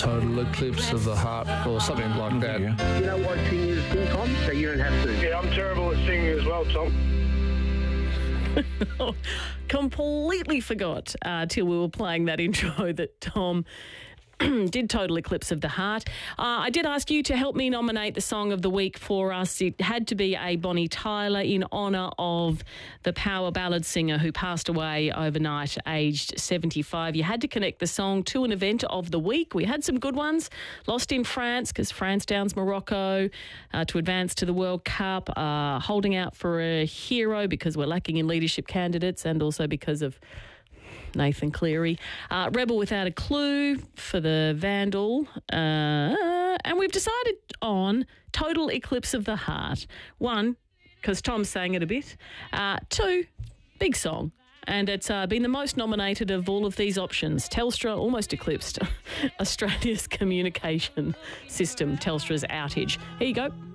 Total Eclipse of the Heart or something like that. You know what singing is sing, Tom? So you don't have to. Yeah, I'm terrible at singing as well, Tom. Completely forgot till we were playing that intro that Tom did Total Eclipse of the Heart. I did ask you to help me nominate the song of the week for us. It had to be a Bonnie Tyler in honour of the power ballad singer who passed away overnight, aged 75. You had to connect the song to an event of the week. We had some good ones. Lost in France because France downs Morocco to advance to the World Cup. Holding out for a hero because we're lacking in leadership candidates and also because of Nathan Cleary. Rebel Without a Clue for the Vandal. And we've decided on Total Eclipse of the Heart. One, because Tom sang it a bit. Two, big song. And it's been the most nominated of all of these options. Telstra almost eclipsed Australia's communication system, Telstra's outage. Here you go.